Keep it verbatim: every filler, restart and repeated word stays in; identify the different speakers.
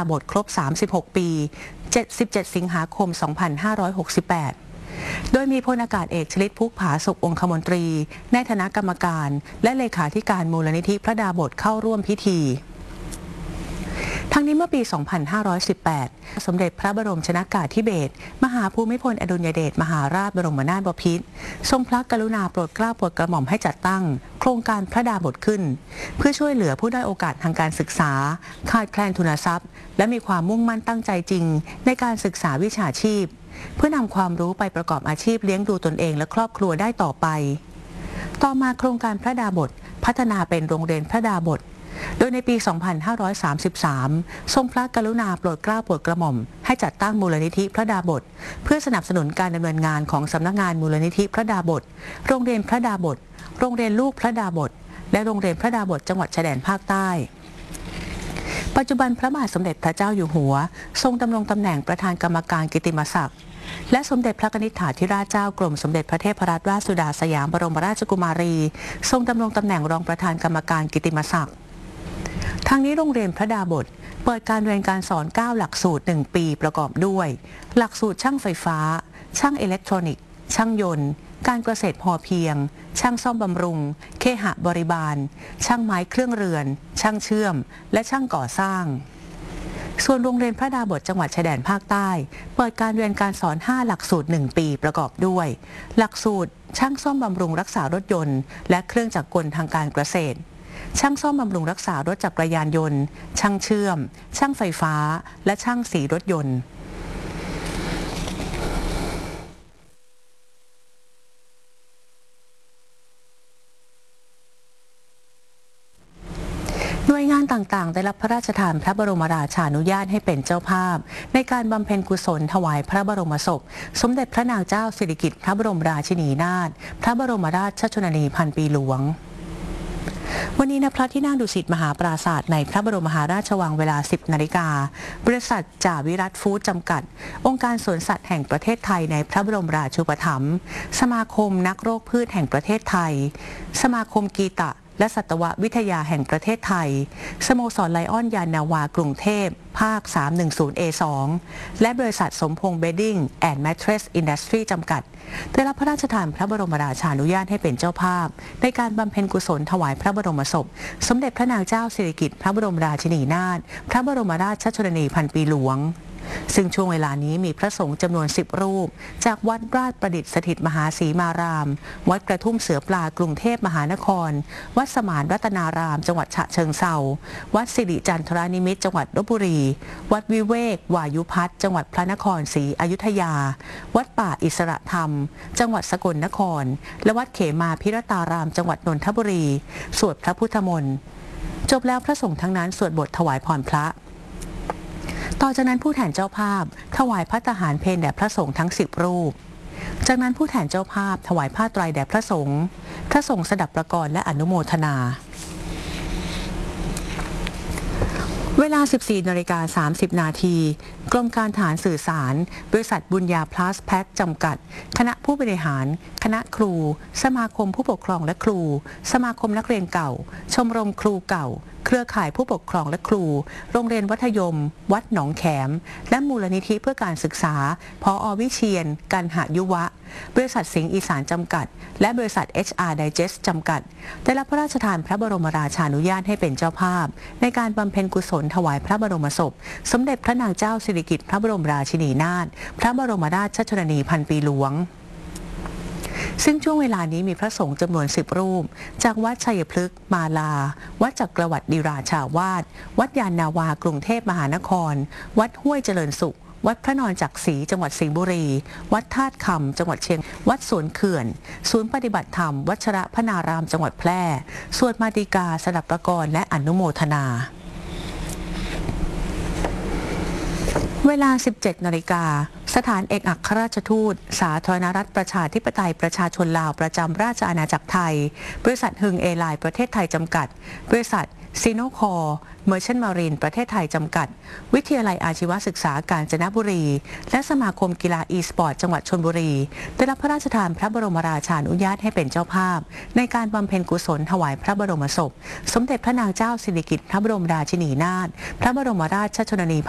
Speaker 1: บทครบสามสิบหกปีเจ็ดสิบเจ็ดสิงหาคมสองพันห้าร้อยหกสิบแปดโดยมีพลอากาศเอกชลิตพุกผาสุของคมนตรีในฐานะกรรมการและเลขาธิการมูลนิธิพระดาบสเข้าร่วมพิธีทั้งนี้เมื่อปี สองพันห้าร้อยสิบแปด สมเด็จพระบรมชนกาธิเบศรมหาภูมิพลอดุลยเดชมหาราชบรมนาถบพิตรทรงพระกรุณาโปรดเกล้าโปรดกระหม่อมให้จัดตั้งโครงการพระดาบสขึ้นเพื่อช่วยเหลือผู้ด้อยโอกาสทางการศึกษาขาดแคลนทุนทรัพย์และมีความมุ่งมั่นตั้งใจจริงในการศึกษาวิชาชีพเพื่อนำความรู้ไปประกอบอาชีพเลี้ยงดูตนเองและครอบครัวได้ต่อไปต่อมาโครงการพระดาบสพัฒนาเป็นโรงเรียนพระดาบสโดยในปี สองพันห้าร้อยสามสิบสาม ทรงพระกรุณาโปรดเกล้าโปรดกระหม่อมให้จัดตั้งมูลนิธิพระดาบสเพื่อสนับสนุนการดำเนินงานของสำนักงานมูลนิธิพระดาบสโรงเรียนพระดาบสโรงเรียนลูกพระดาบสและโรงเรียนพระดาบสจังหวัดชายแดนภาคใต้ปัจจุบันพระบาทสมเด็จพระเจ้าอยู่หัวทรงดำรงตำแหน่งประธานกรรมการกิตติมศักดิ์และสมเด็จพระนิธิถาธิราชเจ้ากรมสมเด็จพระเทพรัตนราชสุดาสยามบรมราชกุมารีทรงดำรงตำแหน่งรองประธานกรรมการกิตติมศักดิ์ทั้งนี้โรงเรียนพระดาบสเปิดการเรียนการสอนเก้าหลักสูตรหนึ่งปีประกอบด้วยหลักสูตรช่างไฟฟ้าช่างอิเล็กทรอนิกส์ช่างยนต์การเกษตรพอเพียงช่างซ่อมบำรุงเคหะบริบาลช่างไม้เครื่องเรือนช่างเชื่อมและช่างก่อสร้างส่วนโรงเรียนพระดาบสจังหวัดชายแดนภาคใต้เปิดการเรียนการสอนห้าหลักสูตรหนึ่งปีประกอบด้วยหลักสูตรช่างซ่อมบำรุงรักษารถยนต์และเครื่องจักรกลทางการเกษตรช่างซ่อมบำรุงรักษารถจักรยานยนต์ช่างเชื่อมช่างไฟฟ้าและช่างสีรถยนต์หน่วยงานต่างๆได้รับพระราชทานพระบรมราชานุญาตให้เป็นเจ้าภาพในการบำเพ็ญกุศลถวายพระบรมศพสมเด็จพระนางเจ้าสิริกิติ์พระบรมราชินีนาถพระบรมราชชนนีพันปีหลวงวันนี้ณพระที่นั่งดุสิตมหาปราสาทในพระบรมมหาราชวังเวลา สิบนาฬิกาบริษัทจ่าวิรัตฟู้ดจำกัดองค์การสวนสัตว์แห่งประเทศไทยในพระบรมราชูปถัมภ์สมาคมนักโรคพืชแห่งประเทศไทยสมาคมกีตะและสัตววิทยาแห่งประเทศไทยสโมสรไลออนยานนาวากรุงเทพภาค สามหนึ่งศูนย์ เอ สอง และบริษัทสมพงษ์เบดดิ้งแอนด์แมทเทรสอินดัสทรีจำกัดได้รับพระราชทานพระบรมราชานุญาตให้เป็นเจ้าภาพในการบำเพ็ญกุศลถวายพระบรมศพสมเด็จพระนางเจ้าสิริกิติ์พระบรมราชินีนาถพระบรมราชชนนีพันปีหลวงซึ่งช่วงเวลานี้มีพระสงฆ์จำนวนสิบรูปจากวัดราชประดิษฐ์สถิตมหาศรีมารามวัดกระทุ่มเสือปลากรุงเทพมหานครวัดสมานรัตนารามจังหวัดฉะเชิงเทราวัดสิริจันทรานิมิตรจังหวัดลพบุรีวัดวิเวกวายุพัฒน์จังหวัดพระนครศรีอยุธยาวัดป่าอิสระธรรมจังหวัดสกลนครและวัดเขมาพิรตารามจังหวัดนนทบุรีสวดพระพุทธมนต์จบแล้วพระสงฆ์ทั้งนั้นสวดบทถวายพรพระต่อจากนั้นผู้แทนเจ้าภาพถวายภัตตาหารเพลแด่พระสงฆ์ทั้งสิบรูปจากนั้นผู้แทนเจ้าภาพถวายผ้าไตรแด่พระสงฆ์พระสงฆ์สดับประกรณ์และอนุโมทนาเวลา สิบสี่นาฬิกาสามสิบนาทีกรมการทหารสื่อสารบริษัทบุญญาพลัสแพ็คจำกัดคณะผู้บริหารคณะครูสมาคมผู้ปกครองและครูสมาคมนักเรียนเก่าชมรมครูเก่าเครือข่ายผู้ปกครองและครูโรงเรียนวัฒยมวัดหนองแขมและมูลนิธิเพื่อการศึกษาผอ.วิเชียรกันหยุวะบริษัทสิงห์อีสานจำกัดและบริษัท เอช อาร์ Digest จำกัดได้รับพระราชทานพระบรมราชานุญาตให้เป็นเจ้าภาพในการบำเพ็ญกุศลถวายพระบรมศพสมเด็จพระนางเจ้าสิริกิติ์พระบรมราชินีนาถพระบรมราชชนนีพันปีหลวงซึ่งช่วงเวลานี้มีพระสงฆ์จำนวนสิบรูปจากวัดชัยพฤกษ์มาลาวัดจักรวรรดิราชาวาสวัดยานนาวากรุงเทพมหานครวัดห้วยเจริญสุขวัดพระนอนจักรีจังหวัดสิงห์บุรีวัดธาตุคำจังหวัดเชียงวัดสวนเขื่อนศูนย์ปฏิบัติธรรมวัชระพนารามจังหวัดแพร่สวดมาติกาสดับประกรณ์และอนุโมทนาเวลา สิบเจ็ดนาฬิกาสถานเอกอัครราชทูตสาธารณรัฐประชาธิปไตยประชาชนลาวประจำราชอาณาจักรไทยบริษัทฮึงเอไลน์ประเทศไทยจำกัดบริษัทซีโนคอร์เมอร์เชนต์มารีนประเทศไทยจำกัดวิทยาลัยอาชีวศึกษากาญจนบุรีและสมาคมกีฬาอีสปอร์ตจังหวัดชลบุรีได้รับพระราชทานพระบรมราชานุญาตให้เป็นเจ้าภาพในการบำเพ็ญกุศลถวายพระบรมศพสมเด็จพระนางเจ้าสิริกิติ์พระบรมราชินีนาถพระบรมราชชนนี